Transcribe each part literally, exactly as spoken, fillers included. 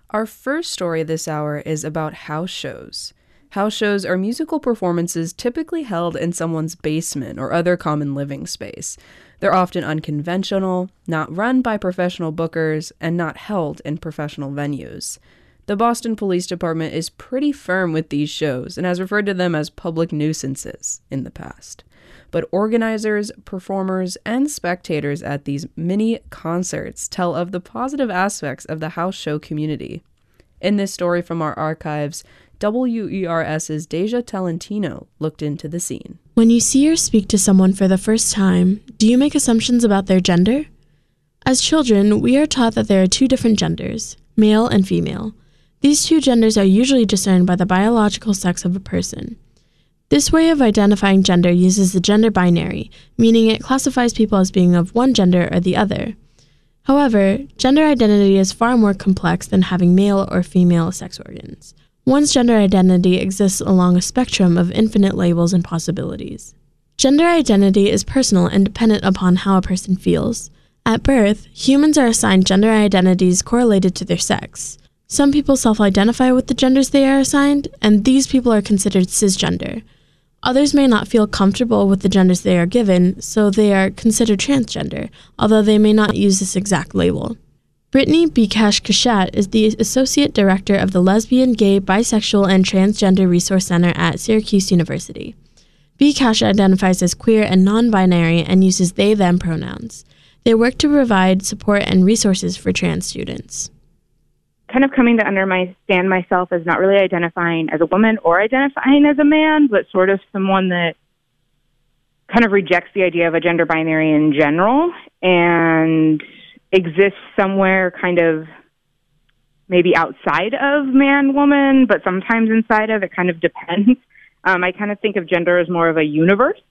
Our first story this hour is about house shows. House shows are musical performances typically held in someone's basement or other common living space. They're often unconventional, not run by professional bookers, and not held in professional venues. The Boston Police Department is pretty firm with these shows and has referred to them as public nuisances in the past. But organizers, performers, and spectators at these mini concerts tell of the positive aspects of the house show community. In this story from our archives, W E R S's Deja Talentino looked into the scene. When you see or speak to someone for the first time, do you make assumptions about their gender? As children, we are taught that there are two different genders, male and female. These two genders are usually discerned by the biological sex of a person. This way of identifying gender uses the gender binary, meaning it classifies people as being of one gender or the other. However, gender identity is far more complex than having male or female sex organs. One's gender identity exists along a spectrum of infinite labels and possibilities. Gender identity is personal and dependent upon how a person feels. At birth, humans are assigned gender identities correlated to their sex. Some people self-identify with the genders they are assigned, and these people are considered cisgender. Others may not feel comfortable with the genders they are given, so they are considered transgender, although they may not use this exact label. Brittany Bikash Kashat is the Associate Director of the Lesbian, Gay, Bisexual, and Transgender Resource Center at Syracuse University. Bikash identifies as queer and non-binary and uses they-them pronouns. They work to provide support and resources for trans students. Kind of coming to understand myself as not really identifying as a woman or identifying as a man, but sort of someone that kind of rejects the idea of a gender binary in general and exists somewhere kind of maybe outside of man, woman, but sometimes inside of it. Kind of depends. Um, I kind of think of gender as more of a universe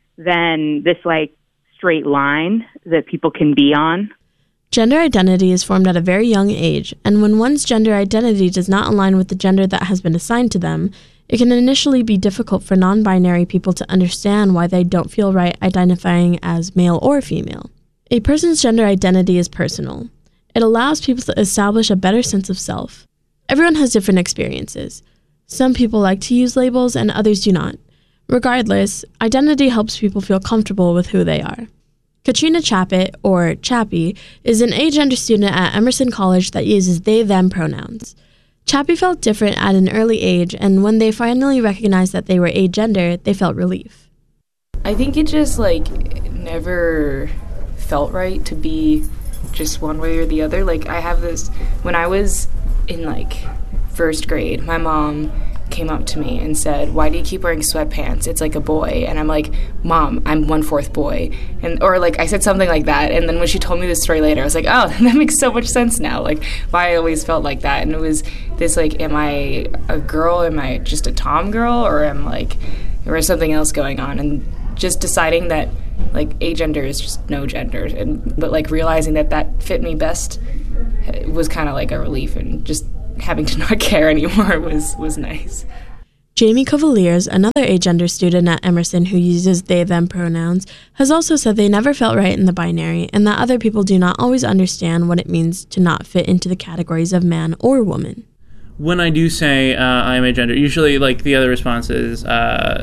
than this like straight line that people can be on. Gender identity is formed at a very young age, and when one's gender identity does not align with the gender that has been assigned to them, it can initially be difficult for non-binary people to understand why they don't feel right identifying as male or female. A person's gender identity is personal. It allows people to establish a better sense of self. Everyone has different experiences. Some people like to use labels and others do not. Regardless, identity helps people feel comfortable with who they are. Katrina Chappett, or Chappie, is an agender student at Emerson College that uses they-them pronouns. Chappie felt different at an early age, and when they finally recognized that they were agender, they felt relief. I think it just, like, never felt right to be just one way or the other. Like, I have this, when I was in, like, first grade, my mom came up to me and said, "Why do you keep wearing sweatpants? It's like a boy." And I'm like, "Mom, I'm one-fourth boy." And or like I said something like that. And then when she told me this story later, I was like, oh, that makes so much sense now. Like why I always felt like that. And it was this like, am I a girl? Am I just a tom girl? Or am like, or is something else going on? And just deciding that like agender is just no gender. And but like realizing that that fit me best was kind of like a relief, and just having to not care anymore was, was nice. Jamie Cavaliers, another agender student at Emerson who uses they-them pronouns, has also said they never felt right in the binary and that other people do not always understand what it means to not fit into the categories of man or woman. When I do say uh, I'm agender, usually like the other response is, uh,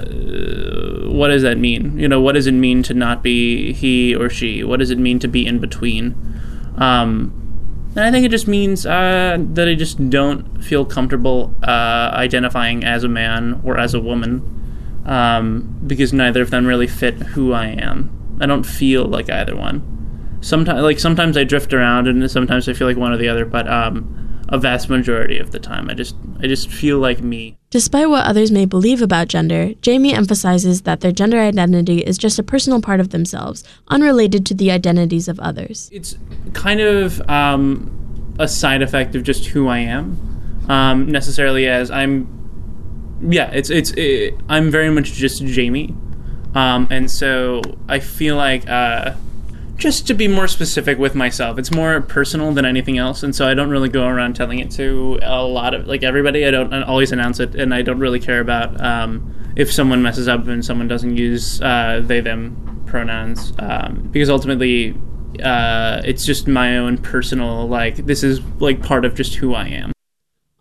what does that mean? You know, what does it mean to not be he or she? What does it mean to be in between? Um... And I think it just means uh, that I just don't feel comfortable uh, identifying as a man or as a woman, um, because neither of them really fit who I am. I don't feel like either one. Sometimes, like sometimes I drift around, and sometimes I feel like one or the other. But um, a vast majority of the time, I just I just feel like me. Despite what others may believe about gender, Jamie emphasizes that their gender identity is just a personal part of themselves, unrelated to the identities of others. It's kind of um, a side effect of just who I am, um, necessarily as I'm. Yeah, it's it's it, I'm very much just Jamie, um, and so I feel like. Uh, Just to be more specific with myself, it's more personal than anything else, and so I don't really go around telling it to a lot of, like, everybody. I don't always announce it, and I don't really care about um, if someone messes up and someone doesn't use uh, they, them pronouns, um, because ultimately uh, it's just my own personal, like, this is, like, part of just who I am.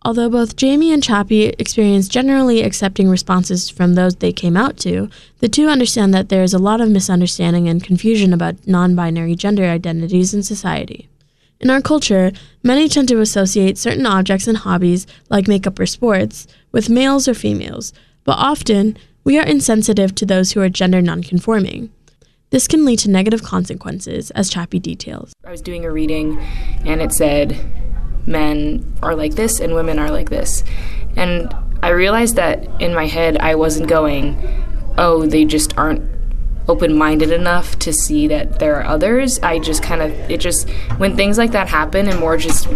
Although both Jamie and Chappie experience generally accepting responses from those they came out to, the two understand that there is a lot of misunderstanding and confusion about non-binary gender identities in society. In our culture, many tend to associate certain objects and hobbies, like makeup or sports, with males or females, but often we are insensitive to those who are gender nonconforming. This can lead to negative consequences, as Chappie details. I was doing a reading, and it said, men are like this and women are like this. And I realized that in my head I wasn't going, oh, they just aren't open-minded enough to see that there are others. I just kind of, it just, when things like that happen and more just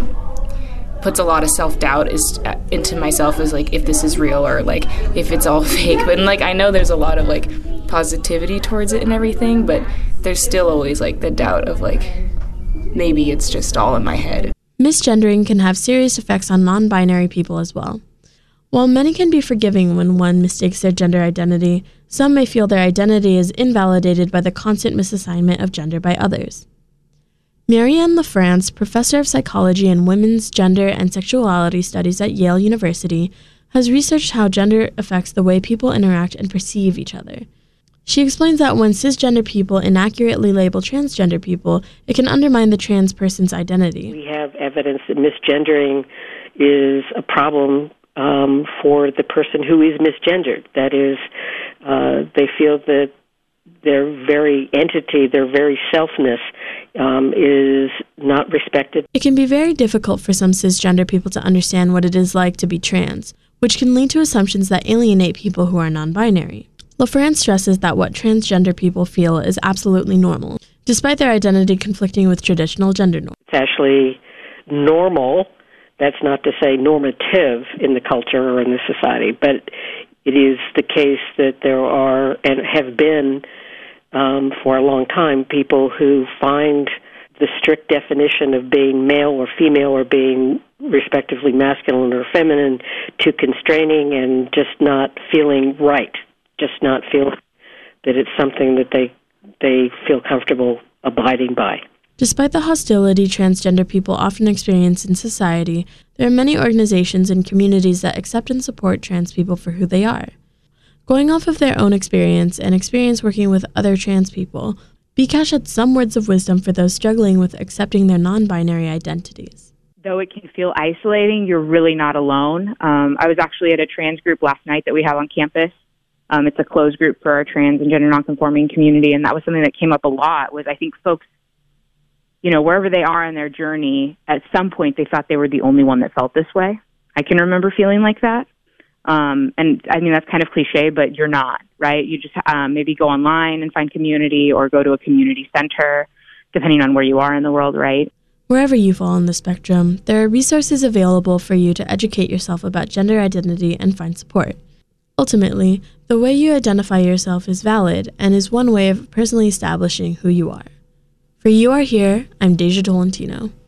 puts a lot of self-doubt is, into myself as like, if this is real or like, if it's all fake. But like, I know there's a lot of like positivity towards it and everything, but there's still always like the doubt of like, maybe it's just all in my head. Misgendering can have serious effects on non-binary people as well. While many can be forgiving when one mistakes their gender identity, some may feel their identity is invalidated by the constant misassignment of gender by others. Marianne LaFrance, professor of psychology and women's gender and sexuality studies at Yale University, has researched how gender affects the way people interact and perceive each other. She explains that when cisgender people inaccurately label transgender people, it can undermine the trans person's identity. We have evidence that misgendering is a problem um, for the person who is misgendered. That is, uh, they feel that their very entity, their very selfness um, is not respected. It can be very difficult for some cisgender people to understand what it is like to be trans, which can lead to assumptions that alienate people who are non-binary. LaFrance stresses that what transgender people feel is absolutely normal, despite their identity conflicting with traditional gender norms. It's actually normal. That's not to say normative in the culture or in the society, but it is the case that there are and have been um, for a long time people who find the strict definition of being male or female or being respectively masculine or feminine too constraining and just not feeling right, just not feel that it's something that they they feel comfortable abiding by. Despite the hostility transgender people often experience in society, there are many organizations and communities that accept and support trans people for who they are. Going off of their own experience and experience working with other trans people, Bikash had some words of wisdom for those struggling with accepting their non-binary identities. Though it can feel isolating, you're really not alone. Um, I was actually at a trans group last night that we have on campus. Um, it's a closed group for our trans and gender nonconforming community, and that was something that came up a lot, was I think folks, you know, wherever they are in their journey, at some point they thought they were the only one that felt this way. I can remember feeling like that. Um, and I mean, that's kind of cliche, but you're not, right? You just um, maybe go online and find community or go to a community center, depending on where you are in the world, right? Wherever you fall on the spectrum, there are resources available for you to educate yourself about gender identity and find support. Ultimately, the way you identify yourself is valid and is one way of personally establishing who you are. For You Are Here, I'm Deja Tolentino.